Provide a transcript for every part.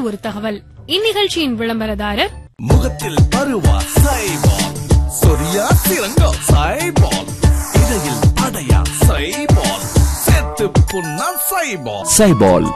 ஒரு தகவல். இந்நிகழ்ச்சியின் விளம்பரதாரர் முகத்தில் பருவா சைபால், சொரியா சிறங்கா சைபால், இடையில் அடையா சைபால், செத்து புண்ணா சைபால். சைபால்.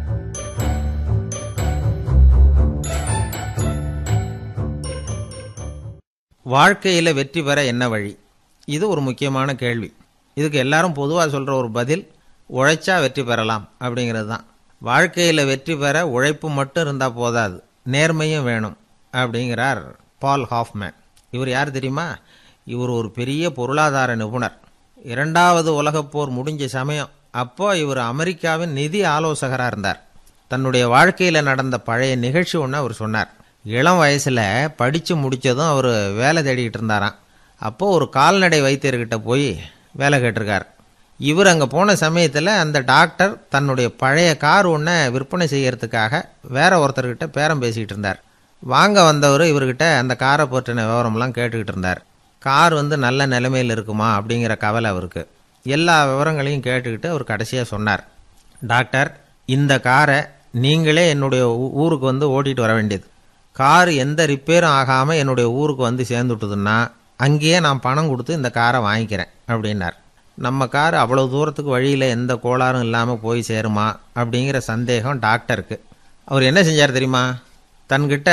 வாழ்க்கையில வெற்றி பெற என்ன வழி? இது ஒரு முக்கியமான கேள்வி. இதுக்கு எல்லாரும் பொதுவாக சொல்ற ஒரு பதில், உழைச்சா வெற்றி பெறலாம் அப்படிங்கிறது தான். வாழ்க்கையில் வெற்றி பெற உழைப்பு மட்டும் இருந்தால் போதாது, நேர்மையும் வேணும் அப்படிங்கிறார் பால் ஹாஃப்மேன். இவர் யார் தெரியுமா? இவர் ஒரு பெரிய பொருளாதார நிபுணர். 2வது உலகப் போர் முடிஞ்ச சமயம் அப்போ இவர் அமெரிக்காவின் நிதி ஆலோசகராக இருந்தார். தன்னுடைய வாழ்க்கையில் நடந்த பழைய நிகழ்ச்சி ஒன்று அவர் சொன்னார். இளம் வயசில் படித்து முடித்ததும் அவர் வேலை தேடிக்கிட்டு இருந்தாராம். அப்போது ஒரு கால்நடை வைத்தியர்கிட்ட போய் வேலை கேட்டிருக்கார். இவர் அங்கே போன சமயத்தில் அந்த டாக்டர் தன்னுடைய பழைய கார் ஒன்றை விற்பனை செய்யறதுக்காக வேற ஒருத்தர்கிட்ட பேரம் பேசிக்கிட்டு இருந்தார். வாங்க வந்தவர் இவர்கிட்ட அந்த காரை பற்றின விவரம்லாம் கேட்டுக்கிட்டு இருந்தார். கார் நல்ல நிலைமையில் இருக்குமா அப்படிங்கிற கவலை அவருக்கு. எல்லா விவரங்களையும் கேட்டுக்கிட்டு அவர் கடைசியாக சொன்னார், டாக்டர், இந்த காரை நீங்களே என்னுடைய ஊருக்கு ஓட்டிகிட்டு வர வேண்டியது. கார் எந்த ரிப்பேரும் ஆகாமல் என்னுடைய ஊருக்கு சேர்ந்துட்டுதுன்னா அங்கேயே நான் பணம் கொடுத்து இந்த காரை வாங்கிக்கிறேன் அப்படின்னார். நம்ம கார் அவ்வளோ தூரத்துக்கு வழியில் எந்த கோளாறும் இல்லாமல் போய் சேருமா அப்படிங்கிற சந்தேகம் டாக்டருக்கு. அவர் என்ன செஞ்சார் தெரியுமா? தன்கிட்ட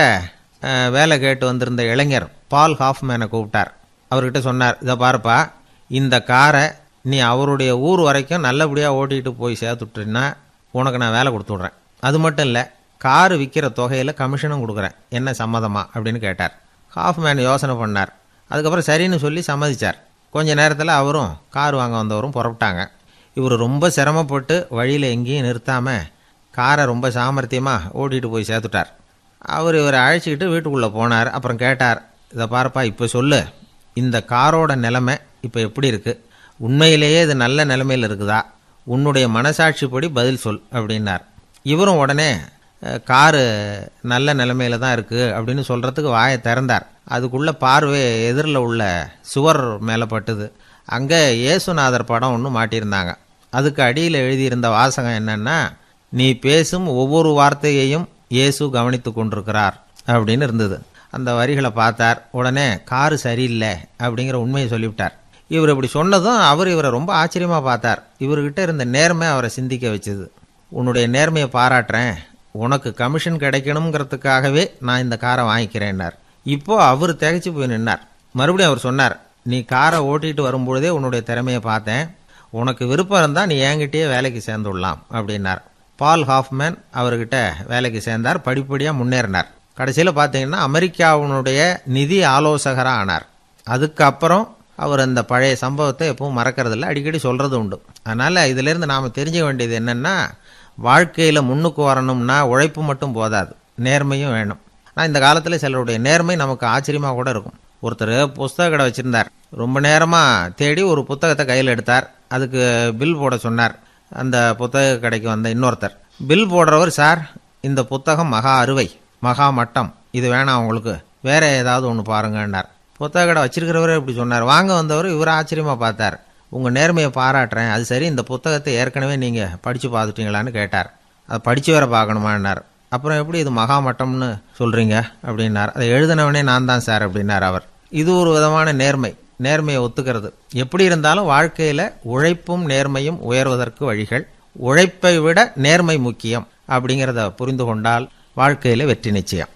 வேலை கேட்டு வந்திருந்த இளைஞர் பால் ஹாஃப்மேனை கூப்பிட்டார். அவர்கிட்ட சொன்னார், இதை பாருப்பா, இந்த காரை நீ அவருடைய ஊர் வரைக்கும் நல்லபடியாக ஓட்டிகிட்டு போய் சேர்த்துட்டீங்கன்னா உனக்கு நான் வேலை கொடுத்து விட்றேன். அது மட்டும் இல்லை, காரு விற்கிற தொகையில் கமிஷனும் கொடுக்குறேன், என்ன சம்மதமா அப்படின்னு கேட்டார். ஹாஃப்மேன் யோசனை பண்ணார். அதுக்கப்புறம் சரின்னு சொல்லி சம்மதிச்சார். கொஞ்ச நேரத்தில் அவரும் கார் வாங்க வந்தவரும் புறப்பட்டாங்க. இவர் ரொம்ப சிரமப்பட்டு வழியில் எங்கேயும் நிறுத்தாமல் காரை ரொம்ப சாமர்த்தியமாக ஓட்டிகிட்டு போய் சேர்த்துட்டார். இவரை அழைச்சிக்கிட்டு வீட்டுக்குள்ளே போனார். அப்புறம் கேட்டார், இதை பாருப்பா, இப்போ சொல்லு, இந்த காரோட நிலைமை இப்போ எப்படி இருக்குது? உண்மையிலேயே இது நல்ல நிலைமையில் இருக்குதா? உன்னுடைய மனசாட்சிப்படி பதில் சொல் அப்படின்னார். இவரும் உடனே காரு நல்ல நிலைமையில தான் இருக்குது அப்படின்னு சொல்கிறதுக்கு வாயை திறந்தார். அதுக்குள்ளே பார்வை எதிரில் உள்ள சுவர் மேலே பட்டுது. அங்கே இயேசுநாதர் படம் ஒன்று மாட்டியிருந்தாங்க. அதுக்கு அடியில் எழுதியிருந்த வாசகம் என்னன்னா, நீ பேசும் ஒவ்வொரு வார்த்தையையும் இயேசு கவனித்து கொண்டிருக்கிறார் அப்படின்னு இருந்தது. அந்த வரிகளை பார்த்தார். உடனே காரு சரியில்லை அப்படிங்கிற உண்மையை சொல்லிவிட்டார். இவர் இப்படி சொன்னதும் இவரை ரொம்ப ஆச்சரியமாக பார்த்தார். இவர்கிட்ட இருந்த நேர்மை அவரை சிந்திக்க வச்சுது. உன்னுடைய நேர்மையை பாராட்டுறேன், உனக்கு கமிஷன் கிடைக்கணுங்கிறதுக்காகவே நான் இந்த காரை வாங்கிக்கிறேன்னார். இப்போ அவர் திகைச்சு போய் நின்னார். மறுபடியும் அவர் சொன்னார், நீ காரை ஓட்டிகிட்டு வரும்பொழுதே உன்னுடைய திறமையை பார்த்தேன், உனக்கு விருப்பம் இருந்தால் நீ என்கிட்டயே வேலைக்கு சேர்ந்துடலாம் அப்படின்னார். பால் ஹாஃப்மேன் அவர்கிட்ட வேலைக்கு சேர்ந்தார். படிப்படியாக முன்னேறினார். கடைசியில் பார்த்தீங்கன்னா அமெரிக்காவினுடைய நிதி ஆலோசகராக ஆனார். அதுக்கப்புறம் அவர் அந்த பழைய சம்பவத்தை எப்பவும் மறக்கிறதில்ல, அடிக்கடி சொல்கிறது உண்டு. அதனால் இதிலேருந்து நாம் தெரிஞ்சுக்க வேண்டியது என்னென்னா, வாழ்க்கையில் முன்னுக்கு வரணும்னா உழைப்பு மட்டும் போதாது, நேர்மையும் வேணும். ஆனால் இந்த காலத்தில் சிலருடைய நேர்மை நமக்கு ஆச்சரியமாக கூட இருக்கும். ஒருத்தர் புஸ்தக கடை வச்சுருந்தார். ரொம்ப நேரமாக தேடி ஒரு புத்தகத்தை கையில் எடுத்தார். அதுக்கு பில் போட சொன்னார். அந்த புத்தக கடைக்கு வந்த இன்னொருத்தர் பில் போடுறவர், சார், இந்த புத்தகம் மகா அறுவை, மகா மட்டம், இது வேணாம் உங்களுக்கு, வேற ஏதாவது ஒன்று பாருங்கன்னார். புத்தக கடை வச்சிருக்கிறவரே இப்படி சொன்னார். வாங்க வந்தவர் இவர் ஆச்சரியமாக பார்த்தார். உங்கள் நேர்மையை பாராட்டுறேன், அது சரி, இந்த புத்தகத்தை ஏற்கனவே நீங்கள் படித்து பார்த்துட்டீங்களான்னு கேட்டார். அதை படித்து வேற பார்க்கணுமான்னார். அப்புறம் எப்படி இது மகாமட்டம்னு சொல்கிறீங்க அப்படின்னார். அதை எழுதினவனே நான் தான் சார் அப்படின்னார் அவர். இது ஒரு விதமான நேர்மை, நேர்மையை ஒத்துக்கிறது. எப்படி இருந்தாலும் வாழ்க்கையில் உழைப்பும் நேர்மையும் உயர்வதற்கு வழிகள். உழைப்பை விட நேர்மை முக்கியம் அப்படிங்கிறத புரிந்து கொண்டால் வாழ்க்கையில் வெற்றி நிச்சயம்.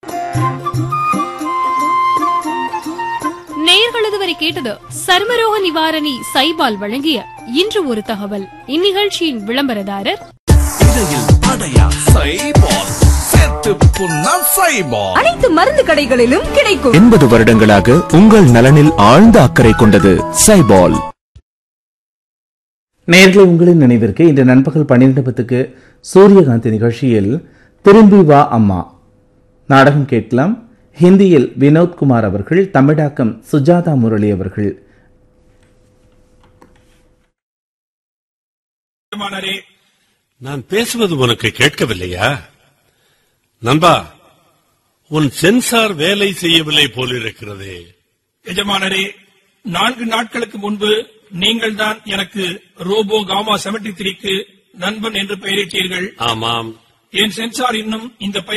நேயர்கள் இதுவரை கேட்டது சர்மரோக நிவாரணி சைபால் வழங்கிய இன்று ஒரு தகவல். இந்நிகழ்ச்சியின் விளம்பரதாரர் அனைத்து மருந்து கடைகளிலும் கிடைக்கும். 80 வருடங்களாக உங்கள் நலனில் ஆழ்ந்த அக்கறை கொண்டது சைபால். நேயர்களே, உங்களின் நினைவிற்கு இன்று நண்பகல் 12:10 சூரியகாந்தி நிகழ்ச்சியில் திரும்பி வா அம்மா நாடகம் கேட்கலாம். ஹிந்தியில் வினோத்குமார் அவர்கள், தமிழாக்கம் சுஜாதா முரளி அவர்கள். நான் பேசுவது உனக்கு கேட்கவில்லையா? நண்பா, உன் சென்சார் வேலை செய்யவில்லை போலிருக்கிறது. எஜமானரே, 4 நாட்களுக்கு முன்பு நீங்கள் தான் எனக்கு ரோபோ காமா 73க்கு நண்பன் என்று பெயரிட்டீர்கள். ஆமாம், என் சென்சார் இன்னும் இந்த